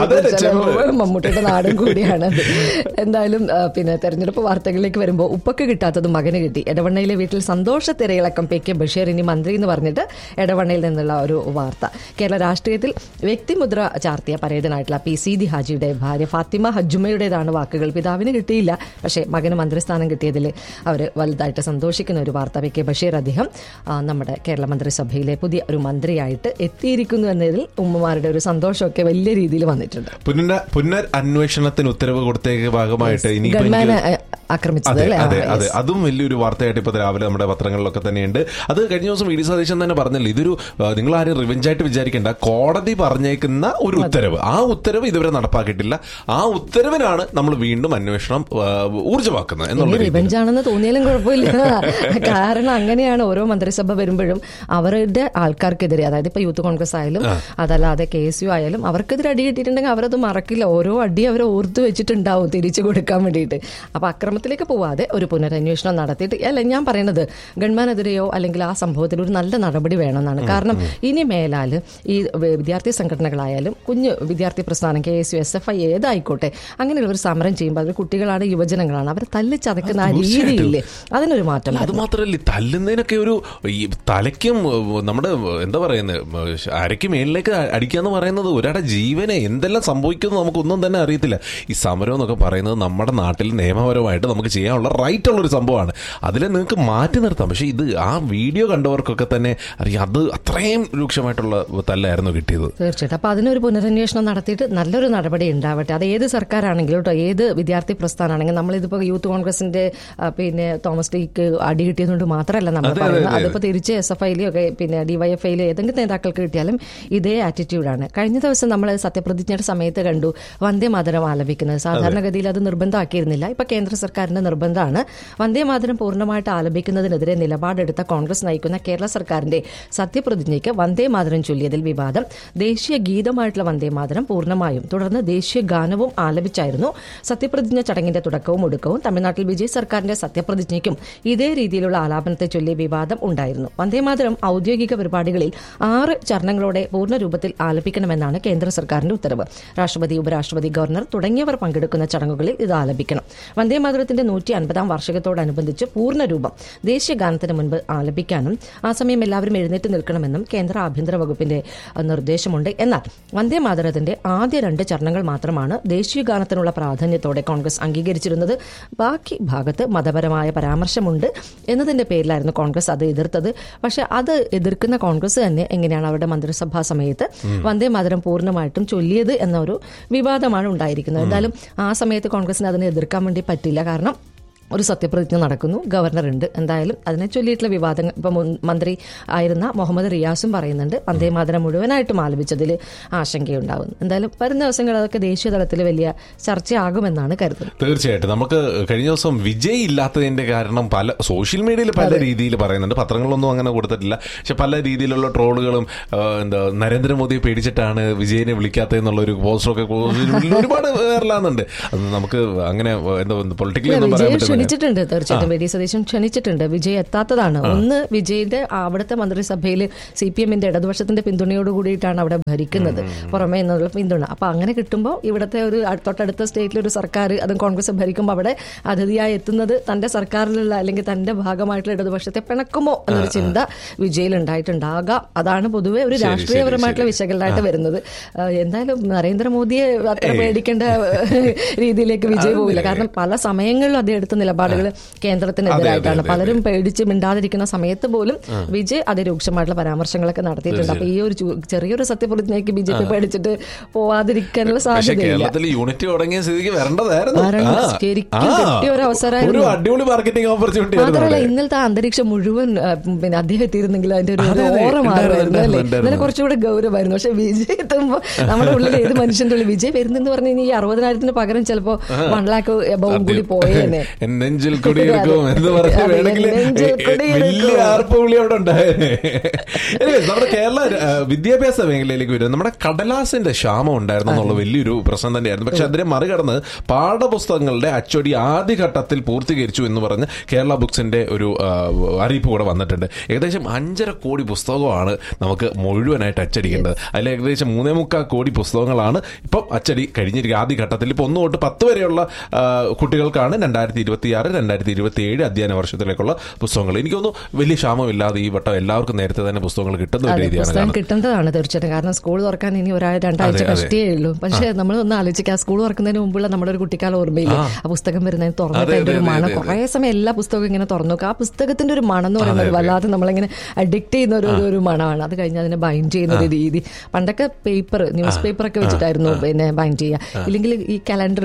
മമ്മൂട്ടിയുടെ നാടും കൂടിയാണത്. എന്തായാലും പിന്നെ തെരഞ്ഞെടുപ്പ് വാർത്തകളിലേക്ക് വരുമ്പോൾ ഉപ്പക്ക് കിട്ടാത്തത് മകന് കിട്ടി. എടവണ്ണയിലെ വീട്ടിൽ സന്തോഷത്തിരയിളക്കം PK ബഷീർ ഇനി മന്ത്രി എന്ന് പറഞ്ഞിട്ട് എടവണ്ണയിൽ നിന്നുള്ള ഒരു വാർത്ത. കേരള രാഷ്ട്രീയത്തിൽ വ്യക്തിമുദ്ര ചാർത്തിയ പരേതനായിട്ടുള്ള PC ഹാജിയുടെ ഭാര്യ ഫാത്തിമ ഹജ്ജുമയുടേതാണ് വാക്കുകൾ. പിതാവിന് കിട്ടിയില്ല, പക്ഷേ മകന് മന്ത്രിസ്ഥാനം കിട്ടിയതിൽ അവർ വലുതായിട്ട് സന്തോഷിക്കുന്ന ഒരു വാർത്ത. PK ബഷീർ അദ്ദേഹം നമ്മുടെ കേരള മന്ത്രിസഭയിലെ പുതിയ ഒരു മന്ത്രിയായിട്ട് എത്തിയിരിക്കുന്നു എന്നതിൽ ഉമ്മമാരുടെ ഒരു സന്തോഷമൊക്കെ വലിയ രീതിയിൽ വന്നിട്ടുണ്ട്. പുനർ അന്വേഷണത്തിന് ഉത്തരവ് കൊടുത്തേക്ക് ഭാഗമായിട്ട് ആക്രമിച്ചത് അതെ, അതും വലിയൊരു വാർത്തയായിട്ട് ഇപ്പൊ രാവിലെ നമ്മുടെ പത്രങ്ങളിലൊക്കെ തന്നെയുണ്ട്. അത് കഴിഞ്ഞ ദിവസം VD സതീശൻ തന്നെ പറഞ്ഞല്ലോ, ഇതൊരു നിങ്ങൾ ആരും റിവെഞ്ചായിട്ട് വിചാരിക്കേണ്ട, കോടതി പറഞ്ഞേക്കുന്ന ഒരു ഉത്തരവ്. ആ ഉത്തരവ് ഇതുവരെ നടപ്പാക്കിയിട്ടില്ല. ആ ഉത്തരവിനാണ് നമ്മൾ വീണ്ടും അന്വേഷണം ഊർജ്ജമാക്കുന്നത് എന്നുള്ള. റിവെഞ്ചാണെന്ന് തോന്നിയാലും കുഴപ്പമില്ല. കാരണം അങ്ങനെയാണ് ഓരോ മന്ത്രിസഭ വരുമ്പോഴും അവരുടെ ആൾക്കാർക്കെതിരെ, അതായത് ഇപ്പൊ യൂത്ത് കോൺഗ്രസ് ആയാലും അതല്ലാതെ KSU ആയാലും അവർക്കെതിരെ അടി കിട്ടിയിട്ടുണ്ടെങ്കിൽ അവരത് മറക്കില്ല. ഓരോ അടി അവർ ഓർത്തു വെച്ചിട്ടുണ്ടാവും തിരിച്ചു കൊടുക്കാൻ വേണ്ടിയിട്ട്. അപ്പൊ അക്രമത്തിലേക്ക് പോവാതെ ഒരു പുനരന്വേഷണം നടത്തിയിട്ട്, അല്ല ഞാൻ പറയുന്നത് ഗവൺമെന്റിനെതിരെയോ അല്ലെങ്കിൽ ആ സംഭവത്തിൽ ഒരു നല്ല നടപടി വേണമെന്നാണ്. കാരണം ഇനി മേലാൽ ഈ വിദ്യാർത്ഥി സംഘടനകളായാലും കുഞ്ഞു വിദ്യാർത്ഥി പ്രസ്ഥാനം KSU SFI ഏതായിക്കോട്ടെ അങ്ങനെയുള്ള ഒരു സമരം ചെയ്യുമ്പോൾ അവർ കുട്ടികളാണ്, യുവജനങ്ങളാണ്, അവർ തല്ലിച്ചതക്കുന്ന ആ രീതിയില്ലേ, അതിനൊരു മാറ്റം. അത് മാത്രമല്ല, തല്ലുന്നതിനൊക്കെ ഒരു തലയ്ക്കും നമ്മുടെ എന്താ പറയുന്നത് അരയ്ക്ക് മേളിലേക്ക് അടിക്കാന്ന് പറയുന്നത് ഒരാളുടെ ജീവനെ എന്തെല്ലാം സംഭവിക്കുന്നു നമുക്കൊന്നും തന്നെ അറിയത്തില്ല. ഈ സമരം എന്നൊക്കെ പറയുന്നത് നമ്മുടെ നാട്ടിൽ നിയമപരമായിട്ട് നമുക്ക് ചെയ്യാനുള്ള റൈറ്റ് ഉള്ളൊരു സംഭവമാണ്. അതിലെ നിങ്ങൾക്ക് മാറ്റി നിർത്താം. പക്ഷെ ഇത് ആ വീഡിയോ കണ്ടവർക്കൊക്കെ തന്നെ അറിയാം, അത് അത്രയും രൂക്ഷമായിട്ടുള്ള തല്ലായിരുന്നു കിട്ടിയത്. തീർച്ചയായിട്ടും. അപ്പൊ അതിനൊരു പുനരന്വേഷണം നടത്തിയിട്ട് നല്ലൊരു നടപടി ഉണ്ടാവട്ടെ. അത് ഏത് സർക്കാരാണെങ്കിലും കേട്ടോ, ഏത് വിദ്യാർത്ഥി പ്രസ്ഥാനമാണെങ്കിലും. നമ്മളിതിപ്പോ യൂത്ത് കോൺഗ്രസിന്റെ പിന്നെ തോമസ് ഡിക്ക് അടി കിട്ടിയതുകൊണ്ട് മാത്രമല്ല നമ്മൾ പറയുന്നത്, അതിപ്പോ തിരിച്ച് SFIയിലോ പിന്നെ DYFIയിലോ ഏതെങ്കിലും നേതാക്കൾക്ക് കിട്ടിയാലും ഇതേ ആറ്റിറ്റ്യൂഡാണ്. കഴിഞ്ഞ ദിവസം നമ്മൾ സത്യപ്രതിജ്ഞയുടെ സമയത്ത് കണ്ടു വന്ദേമാതരം ആലപിക്കുന്നത്. സാധാരണഗതിയിൽ അത് നിർബന്ധമാക്കിയിരുന്നില്ല. ഇപ്പൊ കേന്ദ്ര സർക്കാരിന്റെ നിർബന്ധമാണ്. വന്ദേമാതരം പൂർണ്ണമായിട്ട് ആലപിക്കുന്നതിനെതിരെ നിലപാടെടുത്ത കോൺഗ്രസ് നയിക്കുന്ന കേരള സർക്കാരിന്റെ സത്യപ്രതിജ്ഞയ്ക്ക് വന്ദേമാതരം ചൊല്ലിയതിൽ വിവാദം. ദേശീയ ഗീതമായിട്ടുള്ള വന്ദേമാതരം പൂർണ്ണമായും തുടർന്ന് ദേശീയ ഗാനവും ആലപിച്ചായിരുന്നു സത്യപ്രതിജ്ഞ ചടങ്ങിന്റെ തുടക്കവും ഒടുക്കവും. തമിഴ്നാട്ടിൽ വിജയ് സർക്കാരിന്റെ സത്യപ്രതിജ്ഞയ്ക്കും ഇതേ രീതിയിലുള്ള ആലാപനത്തെ ചൊല്ലി വിവാദം ഉണ്ടായിരുന്നു. വന്ദേമാതരം ഔദ്യോഗിക പരിപാടികളിൽ 6 ചരണങ്ങളോടെ പൂർണ്ണ രൂപത്തിൽ ആലപിക്കണമെന്നാണ് കേന്ദ്ര സർക്കാരിന്റെ ഉത്തരവ്. രാഷ്ട്രപതി, ഉപരാഷ്ട്രപതി, ഗവർണർ തുടങ്ങിയവർ പങ്കെടുക്കുന്ന ചടങ്ങുകളിൽ ഇത് ആലപിക്കണം. വന്ദേമാതരത്തിന്റെ 150-ാം വാർഷികത്തോടനുബന്ധിച്ച് പൂർണ്ണരൂപം ദേശീയ ഗാനത്തിന് മുൻപ് ആലപിക്കാനും ആ സമയം എല്ലാവരും എഴുന്നേറ്റ് നിൽക്കണമെന്നും കേന്ദ്ര ആഭ്യന്തര വകുപ്പിന്റെ നിർദ്ദേശമുണ്ട്. എന്നാൽ വന്ദേമാതരത്തിന്റെ ആദ്യ 2 ചരണങ്ങൾ മാത്രമാണ് ദേശീയ ഗാനത്തിനുള്ള പ്രാധാന്യത്തോടെ കോൺഗ്രസ് അംഗീകരിച്ചിരുന്നത്. ബാക്കി ഭാഗത്ത് മതപരമായ പരാമർശമുണ്ട് എന്നതിന്റെ പേരിലായിരുന്നു കോൺഗ്രസ് അത് എതിർത്തത്. പക്ഷെ അത് എതിർക്കുന്ന കോൺഗ്രസ് തന്നെ എങ്ങനെയാണ് അവരുടെ മന്ത്രിസഭാ സമയത്ത് വന്ദേമാതരം പൂർണ്ണമായിട്ടും ചൊല്ലിയത് എന്നൊരു വിവാദമാണ് ഉണ്ടായിരിക്കുന്നത്. എന്തായാലും ആ സമയത്ത് കോൺഗ്രസിന് അതിനെ എതിർക്കാൻ വേണ്ടി പറ്റില്ല. കാരണം ഒരു സത്യപ്രതിജ്ഞ നടക്കുന്നു, ഗവർണർ ഉണ്ട്. എന്തായാലും അതിനെ ചൊല്ലിയിട്ടുള്ള വിവാദങ്ങൾ ഇപ്പം മന്ത്രി ആയിരുന്ന മുഹമ്മദ് റിയാസും പറയുന്നുണ്ട് വന്ദേമാതരം മുഴുവനായിട്ടും ആലപിച്ചതിൽ ആശങ്കയുണ്ടാകുന്നു. എന്തായാലും വരുന്ന ദിവസങ്ങൾ അതൊക്കെ ദേശീയ തലത്തിൽ വലിയ ചർച്ചയാകുമെന്നാണ് കരുതുന്നത്. തീർച്ചയായിട്ടും. നമുക്ക് കഴിഞ്ഞ ദിവസം വിജയ് ഇല്ലാത്തതിന്റെ കാരണം പല സോഷ്യൽ മീഡിയയിൽ പല രീതിയിൽ പറയുന്നുണ്ട്. പത്രങ്ങളൊന്നും അങ്ങനെ കൊടുത്തിട്ടില്ല. പക്ഷെ പല രീതിയിലുള്ള ട്രോളുകളും നരേന്ദ്രമോദിയെ പേടിച്ചിട്ടാണ് വിജയനെ വിളിക്കാത്തതെന്നുള്ളൊരു പോസ്റ്ററൊക്കെ ഒരുപാട് വൈറലാകുന്നുണ്ട്. അത് നമുക്ക് അങ്ങനെ എന്താ പൊളിറ്റിക്കലി ഒന്നും പറയാൻ പറ്റില്ല. ക്ഷണിച്ചിട്ടുണ്ട്. തീർച്ചയായിട്ടും VD സതീശൻ ക്ഷണിച്ചിട്ടുണ്ട്. വിജയ് എത്താത്തതാണ്. ഒന്ന്, വിജയിന്റെ അവിടുത്തെ മന്ത്രിസഭയിൽ CPMന്റെ ഇടതുപക്ഷത്തിന്റെ പിന്തുണയോട് കൂടിയിട്ടാണ് അവിടെ ഭരിക്കുന്നത്, പുറമേ നിന്നുള്ള പിന്തുണ. അപ്പൊ അങ്ങനെ കിട്ടുമ്പോൾ ഇവിടുത്തെ ഒരു തൊട്ടടുത്ത സ്റ്റേറ്റിലൊരു സർക്കാർ, അതും കോൺഗ്രസ് ഭരിക്കുമ്പോൾ അവിടെ അതിഥിയായി എത്തുന്നത് തന്റെ സർക്കാരിലുള്ള അല്ലെങ്കിൽ തന്റെ ഭാഗമായിട്ടുള്ള ഇടതുപക്ഷത്തെ പിണക്കുമോ എന്നൊരു ചിന്ത വിജയിൽ ഉണ്ടായിട്ടുണ്ടാകാം. അതാണ് പൊതുവെ ഒരു രാഷ്ട്രീയപരമായിട്ടുള്ള വിശകലനമായിട്ട് വരുന്നത്. എന്തായാലും നരേന്ദ്രമോദിയെ അത്ര പേടിക്കേണ്ട രീതിയിലേക്ക് വിജയ് പോകില്ല. കാരണം പല സമയങ്ങളിലും അദ്ദേഹം എടുത്ത നിലപാടുകൾ കേന്ദ്രത്തിനെതിരായിട്ടാണ്. പലരും പേടിച്ച് മിണ്ടാതിരിക്കുന്ന സമയത്ത് പോലും വിജയ് അതിരൂക്ഷമായിട്ടുള്ള പരാമർശങ്ങളൊക്കെ നടത്തിയിട്ടുണ്ട്. അപ്പൊ ഈ ഒരു ചെറിയൊരു സത്യപ്രതിജ്ഞയ്ക്ക് BJP പേടിച്ചിട്ട് പോവാതിരിക്കാനുള്ള സാധ്യതയില്ല. യൂണിറ്റ് തുടങ്ങിയ സ്ഥിതിക്ക് വരേണ്ടതായിരുന്നു. ശരിക്കും കിട്ടിയ ഒരു അവസരമായിരുന്നു. അടിപൊളി മാർക്കറ്റിംഗ് ഓപ്പർച്യൂണിറ്റി. മാത്രമല്ല ഇന്നലത്തെ അന്തരീക്ഷം മുഴുവൻ പിന്നെ അദ്ദേഹം എത്തിയിരുന്നെങ്കിൽ അതിന്റെ ഒരു ഓറ മാറുമായിരുന്നു അല്ലേ. ഇന്നലെ കുറച്ചുകൂടെ ഗൗരവമായിരുന്നു. പക്ഷെ വിജയ് എത്തുമ്പോൾ നമ്മുടെ ഉള്ളിൽ ഏത് മനുഷ്യന്റെ ഉള്ളിൽ വിജയ് വരുന്നെന്ന് പറഞ്ഞു കഴിഞ്ഞാൽ ഈ 60,000 പകരം ചിലപ്പോ 1 lakh എബവും കൂടി പോയേനെ. നെഞ്ചിൽ കുടിയെടുക്കും എന്ന് പറഞ്ഞ് വേണമെങ്കിൽ വലിയ ആർപ്പുവിളി അവിടെ ഉണ്ടായേനെ. നമ്മുടെ കേരള വിദ്യാഭ്യാസ മേഖലയിലേക്ക് വരും. നമ്മുടെ കടലാസിന്റെ ക്ഷാമം ഉണ്ടായിരുന്നു എന്നുള്ള വലിയൊരു പ്രശ്നം തന്നെയായിരുന്നു. പക്ഷെ അതിനെ മറികടന്ന് പാഠപുസ്തകങ്ങളുടെ അച്ചടി ആദ്യഘട്ടത്തിൽ പൂർത്തീകരിച്ചു എന്ന് പറഞ്ഞ് കേരള ബുക്സിന്റെ ഒരു അറിയിപ്പ് കൂടെ വന്നിട്ടുണ്ട്. ഏകദേശം 5.5 കോടി പുസ്തകമാണ് നമുക്ക് മുഴുവനായിട്ട് അച്ചടിക്കേണ്ടത്. അതിൽ ഏകദേശം 3.25 കോടി പുസ്തകങ്ങളാണ് ഇപ്പം അച്ചടി കഴിഞ്ഞിരിക്കുക. ആദ്യഘട്ടത്തിൽ ഇപ്പൊ 1 തൊട്ട് 10 വരെയുള്ള കുട്ടികൾക്കാണ് 2026-2027 അധ്യയന വർഷത്തിലേക്കുള്ള പുസ്തകങ്ങൾ. എനിക്ക് തോന്നുന്നു വലിയ ക്ഷാമമില്ലാതെ ഈ വട്ടം എല്ലാവർക്കും നേരത്തെ തന്നെ പുസ്തകങ്ങൾ കിട്ടുന്ന ഒരു രീതിയാണ്. കിട്ടുന്നതാണ് തീർച്ചയായിട്ടും. കാരണം സ്കൂൾ തുറക്കാൻ ഇനി 2-2 കഷ്ടേ ഉള്ളൂ. പക്ഷെ നമ്മൾ ഒന്ന് ആലോചിക്കുക, സ്കൂൾ തുറക്കുന്നതിന് മുമ്പുള്ള നമ്മുടെ ഒരു കുട്ടിക്കാലം ഓർമ്മയില്ല. ആ പുസ്തകം വരുന്നതിന് തുറന്നിട്ട് അതിന്റെ ഒരു മണം, കുറെ സമയം എല്ലാ പുസ്തകവും ഇങ്ങനെ തുറന്നു നോക്കുക. ആ പുസ്തകത്തിന്റെ ഒരു മണം എന്ന് പറയുന്നത് വല്ലാതെ നമ്മളിങ്ങനെ അഡിക്ട് ചെയ്യുന്ന ഒരു മണമാണ്. അത് കഴിഞ്ഞ് അതിനെ ബൈൻഡ് ചെയ്യുന്ന ഒരു രീതി. പണ്ടൊക്കെ ന്യൂസ് പേപ്പർ ഒക്കെ വെച്ചിട്ടായിരുന്നു പിന്നെ ബൈൻഡ് ചെയ്യുക. ഇല്ലെങ്കിൽ ഈ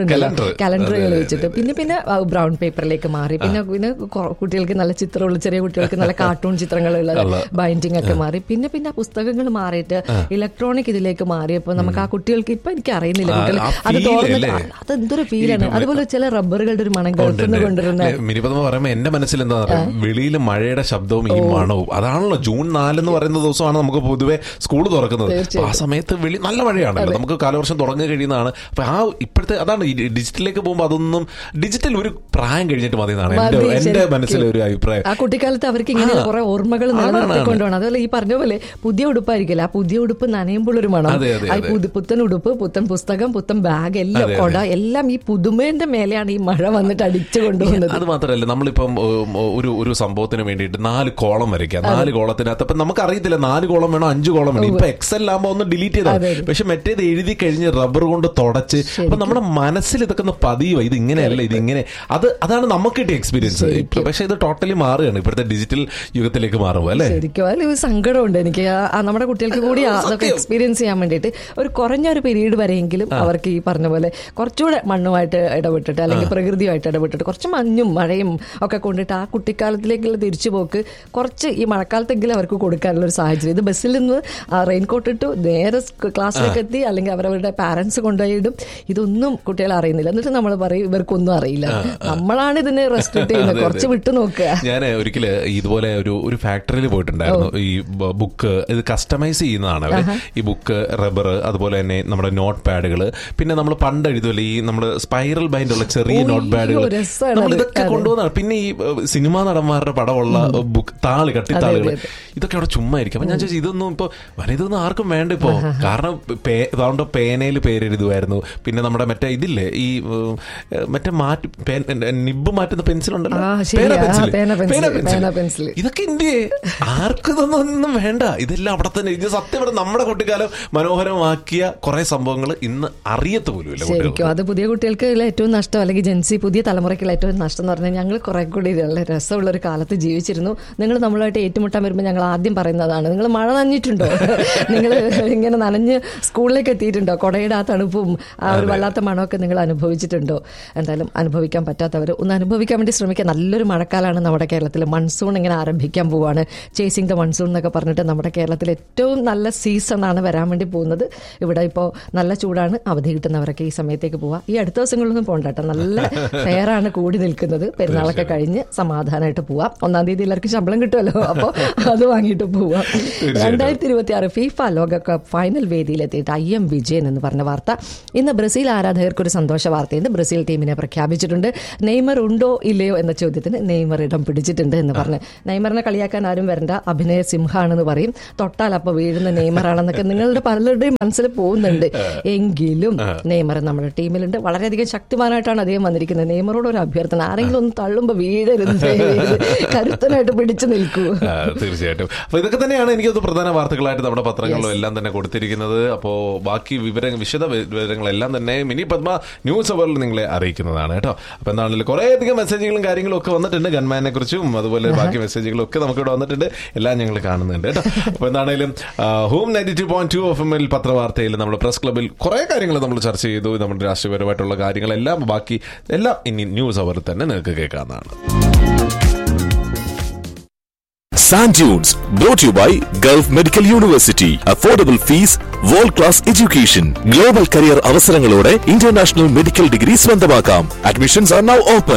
കലണ്ടറുകൾ വെച്ചിട്ട് പിന്നെ ബ്രൗൺ പേപ്പറിലേക്ക് മാറി. പിന്നെ കുട്ടികൾക്ക് നല്ല ചിത്രമുള്ള, ചെറിയ കുട്ടികൾക്ക് നല്ല കാർട്ടൂൺ ചിത്രങ്ങളുള്ള ബൈൻഡിങ് ഒക്കെ മാറി. പിന്നെ ആ പുസ്തകങ്ങൾ മാറിയിട്ട് ഇലക്ട്രോണിക് ഇതിലേക്ക് മാറിയപ്പോൾ നമുക്ക് ആ കുട്ടികൾക്ക് ഇപ്പൊ എനിക്ക് അറിയുന്നില്ല, കുട്ടികൾ അത് തോന്നുന്നില്ല, അതെന്തൊരു ഫീലാണ്. അതുപോലെ ചില റബ്ബറുകളുടെ ഒരു മണം ഗൾഫിന്ന് കൊണ്ടുവരുന്ന പറയുമ്പോൾ എന്റെ മനസ്സിൽ എന്താ പറയുക, വെളിയിൽ മഴയുടെ ശബ്ദവും ഈ മണവും. അതാണല്ലോ ജൂൺ 4 എന്ന് പറയുന്ന ദിവസമാണ് നമുക്ക് പൊതുവെ സ്കൂൾ തുറക്കുന്നത്. ആ സമയത്ത് നല്ല മഴയാണല്ലോ, നമുക്ക് കാലവർഷം തുടങ്ങി കഴിയുന്നതാണ്. അപ്പൊ ആ ഇപ്പോഴത്തെ അതാണ് ഈ ഡിജിറ്റലിലേക്ക് പോകുമ്പോൾ അതൊന്നും ഡിജിറ്റൽ ഒരു പ്രായം കഴിഞ്ഞിട്ട് മതി എന്നാണ് എന്റെ മനസ്സിലെ ഒരു അഭിപ്രായം. ആ കുട്ടിക്കാലത്ത് അവർക്ക് ഇങ്ങനെ കുറെ ഓർമ്മകൾ നിലനിർത്തിക്കൊണ്ടുപോകണം. അതുപോലെ ഈ പറഞ്ഞ പോലെ പുതിയ ഉടുപ്പായിരിക്കില്ല, ആ പുതിയ ഉടുപ്പ് നനയുമ്പോൾ ഒരു മണം, പുത്തൻ ഉടുപ്പ്, പുത്തൻ പുസ്തകം, പുത്തൻ ബാഗ്, എല്ലാം കൊട, എല്ലാം ഈ പുതുമേന്റെ മേലെയാണ് ഈ മഴ വന്നിട്ട് അടിച്ചു കൊണ്ടുപോകുന്നത്. അത് മാത്രമല്ല, നമ്മളിപ്പം ഒരു സംഭവത്തിന് വേണ്ടിയിട്ട് 4 കോളം വരയ്ക്കാം. 4 കോളത്തിനകത്ത് അപ്പൊ നമുക്ക് അറിയത്തില്ല 4 കോളം വേണോ 5 കോളം വേണോ. ഇപ്പൊ എക്സൽ ആകുമ്പോൾ ഒന്ന് ഡിലീറ്റ് ചെയ്താൽ, പക്ഷെ മറ്റേത് എഴുതി കഴിഞ്ഞ് റബ്ബർ കൊണ്ട് തുടച്ച് അപ്പൊ നമ്മുടെ മനസ്സിൽ ഇതൊക്കെ ഒന്ന് പതിയുക, ഇത് ഇങ്ങനെയല്ല, ഇത് ഇങ്ങനെ. അതാണ് നമുക്ക് കിട്ടിയ എക്സ്പീരിയൻസ്. പക്ഷെ ഇത് ടോട്ടലി മാറുകയാണ് ഇപ്പോഴത്തെ ഡിജിറ്റൽ യുഗത്തിലേക്ക് മാറുമ്പോൾ അല്ലേ. ശരിക്കും അതിൽ സങ്കടമുണ്ട് എനിക്ക്. നമ്മുടെ കുട്ടികൾക്ക് കൂടി അതൊക്കെ എക്സ്പീരിയൻസ് ചെയ്യാൻ വേണ്ടിയിട്ട് ഒരു കുറഞ്ഞ ഒരു പീരീഡ് വരെയെങ്കിലും അവർക്ക് ഈ പറഞ്ഞ പോലെ കുറച്ചുകൂടെ മണ്ണുമായിട്ട് ഇടപെട്ടിട്ട് അല്ലെങ്കിൽ പ്രകൃതിയുമായിട്ട് ഇടപെട്ടിട്ട് കുറച്ച് മഞ്ഞും മഴയും ഒക്കെ കൊണ്ടിട്ട് ആ കുട്ടിക്കാലത്തിലേക്കുള്ള തിരിച്ചുപോക്ക് കുറച്ച് ഈ മഴക്കാലത്തെങ്കിലും അവർക്ക് കൊടുക്കാനുള്ള ഒരു സാഹചര്യം. ഇത് ബസ്സിൽ നിന്ന് റെയിൻകോട്ട് ഇട്ടു നേരെ ക്ലാസ്സിലേക്ക് എത്തി, അല്ലെങ്കിൽ അവരവരുടെ പാരന്റ്സ് കൊണ്ടുപോയിടും. ഇതൊന്നും കുട്ടികൾ അറിയുന്നില്ല. എന്നിട്ട് നമ്മൾ പറയും ഇവർക്കൊന്നും അറിയില്ല, നമ്മളാണ് ഇതിനെ റെസ്ട്രിക്ട് ചെയ്യുന്നത്, കുറച്ച് വിട്ടു നോക്കുക. ഞാൻ ഒരിക്കലും ഇതുപോലെ ഒരു ഫാക്ടറിയിൽ പോയിട്ടുണ്ടായിരുന്നു. ഈ ബുക്ക് ഇത് കസ്റ്റമൈസ് ചെയ്യുന്നതാണ് അവർ. ഈ ബുക്ക്, റബ്ബർ, അതുപോലെ തന്നെ നമ്മുടെ നോട്ട് പാഡുകൾ, പിന്നെ നമ്മൾ പണ്ട് എഴുതുമല്ലോ ഈ നമ്മുടെ സ്പൈറൽ ബൈൻഡ് ഉള്ള ചെറിയ നോട്ട് പാഡുകൾ, നമ്മൾ ഇതൊക്കെ കൊണ്ടുപോകുന്നതാണ്. പിന്നെ ഈ സിനിമാ നടന്മാരുടെ പടമുള്ള ബുക്ക് കട്ടിത്താളുകൾ, ഇതൊക്കെ അവിടെ ചുമ്മാ ഇരിക്കും. അപ്പൊ ഞാൻ ചോദിച്ചു ഇതൊന്നും ഇതൊന്നും ആർക്കും വേണ്ട ഇപ്പോ. കാരണം അതുകൊണ്ട് പേനയിൽ പേരെഴുതുമായിരുന്നു. പിന്നെ നമ്മുടെ മറ്റേ ഇതില്ലേ ഈ മറ്റേ നിബ് മാറ്റുന്ന പെൻസിൽ ഉണ്ടല്ലോ, പേന പെൻസിൽ, ഇതൊക്കെ ഇന്ത്യയെ ആർക്കും ഇതൊന്നും വേണ്ട. ഇതെല്ലാം അവിടെ തന്നെ. ഇത് സത്യം ഇവിടെ നമ്മുടെ കുട്ടിക്കാലം മനോഹരമാക്കിയ കുറെ സംഭവങ്ങൾ ഇന്ന് അറിയത്ത് പോലും ഇല്ല. ശരിക്കും അത് പുതിയ കുട്ടികൾക്ക് ഏറ്റവും നഷ്ടം, അല്ലെങ്കിൽ ജെൻസി പുതിയ തലമുറയ്ക്കുള്ള ഏറ്റവും നഷ്ടം എന്ന് പറഞ്ഞാൽ ഞങ്ങൾ കുറെ കൂടി രസമുള്ള ഒരു കാലത്ത് ജീവിച്ചിരുന്നു. നിങ്ങൾ നമ്മളുമായിട്ട് ഏറ്റുമുട്ടാൻ വരുമ്പോൾ ഞങ്ങൾ ആദ്യം പറയുന്നതാണ്, നിങ്ങൾ മഴ നനഞ്ഞിട്ടുണ്ടോ, നിങ്ങൾ ഇങ്ങനെ നനഞ്ഞ് സ്കൂളിലേക്ക് എത്തിയിട്ടുണ്ടോ, കുടയുടെ ആ തണുപ്പും ആ ഒരു വല്ലാത്ത മണമൊക്കെ നിങ്ങൾ അനുഭവിച്ചിട്ടുണ്ടോ. എന്തായാലും അനുഭവിക്കാൻ പറ്റാത്തവർ ഒന്ന് അനുഭവിക്കാൻ വേണ്ടി ശ്രമിക്കുക. നല്ലൊരു മഴക്കാലമാണ് നമ്മുടെ കേരളത്തിൽ. മൺസൂൺ ഇങ്ങനെ ആരംഭിക്കാൻ പോവാണ്. ചേസിങ് ദ മൺസൂൺ എന്നൊക്കെ പറഞ്ഞിട്ട് നമ്മുടെ കേരളത്തിൽ ഏറ്റവും നല്ല സീസണാണ് വരാൻ വേണ്ടി പോകുന്നത്. ഇവിടെ ഇപ്പോൾ നല്ല ചൂടാണ്. അവധി കിട്ടുന്നവരൊക്കെ ഈ സമയത്തേക്ക് പോവാം. ഈ അടുത്ത ദിവസങ്ങളിലൊന്നും പോകണ്ട, നല്ല ഫെയറാണ് കൂടി നിൽക്കുന്നത്. പെരുന്നാളൊക്കെ കഴിഞ്ഞ് സമാധാനമായിട്ട് പോവാം. 1-ാം തീയതി എല്ലാവർക്കും ശമ്പളം കിട്ടുമല്ലോ, അപ്പോൾ അത് വാങ്ങിയിട്ട് പോവാം. 2026 ഫിഫ ലോകകപ്പ് ഫൈനൽ വേദിയിലെത്തിയിട്ട് IM വിജയൻ എന്ന് പറഞ്ഞ വാർത്ത. ഇന്ന് ബ്രസീൽ ആരാധകർക്ക് ഒരു സന്തോഷ വാർത്തയുണ്ട്. ബ്രസീൽ ടീമിനെ പ്രഖ്യാപിച്ചിട്ടുണ്ട്. നെയ്മർ ഉണ്ടോ ഇല്ലയോ എന്ന ചോദ്യത്തിന് നെയ്മർ ഇടം പിടിച്ചിട്ടുണ്ട് എന്ന് പറഞ്ഞ്. നെയ്മറിനെ കളിയാക്കാൻ ആരും വരണ്ട, അഭിനയ സിംഹാണെന്ന് പറയും, തൊട്ടാൽ അപ്പോൾ വീഴുന്ന നെയ്മറാണെന്നൊക്കെ നിങ്ങളുടെ പലരുടെയും മനസ്സിൽ പോകുന്നുണ്ട്. എങ്കിലും നെയ്മർ നമ്മുടെ ടീമിലുണ്ട്. വളരെയധികം ശക്തിമാനായിട്ടാണ് അദ്ദേഹം വന്നിരിക്കുന്നത്. നെയ്മറോട് ഒരു അഭ്യർത്ഥന, ആരെങ്കിലും ഒന്ന് തള്ളുമ്പോൾ വീഴരുത്, കരുത്തനായിട്ട് പിടിച്ചു നിൽക്കൂ. തീർച്ചയായിട്ടും. അപ്പൊ ഇതൊക്കെ തന്നെയാണ് എനിക്കത് പ്രധാന വാർത്തകളായിട്ട് നമ്മുടെ പത്രങ്ങളിലും എല്ലാം തന്നെ കൊടുത്തിരിക്കുന്നത്. അപ്പോൾ ബാക്കി വിശദ വിവരങ്ങളെല്ലാം തന്നെ മിനി പത്മ ന്യൂസ് അവറിൽ നിങ്ങളെ അറിയിക്കുന്നതാണ് കേട്ടോ. അപ്പൊ എന്താണെങ്കിലും കുറേയധികം മെസ്സേജുകളും കാര്യങ്ങളും ഒക്കെ വന്നിട്ടുണ്ട്. ഗൺമാനെ കുറിച്ചും അതുപോലെ ബാക്കി മെസ്സേജുകളും ഒക്കെ നമുക്കിവിടെ വന്നിട്ടുണ്ട്. എല്ലാം ഞങ്ങൾ കാണുന്നുണ്ട് കേട്ടോ. അപ്പൊ എന്താണെങ്കിലും ഹോം 92.2 FM പത്രവാർത്തയിൽ നമ്മുടെ പ്രസ് ക്ലബിൽ കുറെ കാര്യങ്ങൾ നമ്മൾ ചർച്ച ചെയ്തു. നമ്മുടെ രാഷ്ട്രീയപരമായിട്ടുള്ള കാര്യങ്ങളെല്ലാം ബാക്കി എല്ലാം ഇനി ന്യൂസ് അവറിൽ തന്നെ നിങ്ങൾക്ക് കേൾക്കാവുന്നതാണ്. Sand Dunes, brought to you by Gulf Medical University. Affordable fees, world-class education, global career അവസരങ്ങളോടെ international medical degree സ്വന്തമാക്കാം. Admissions are now open.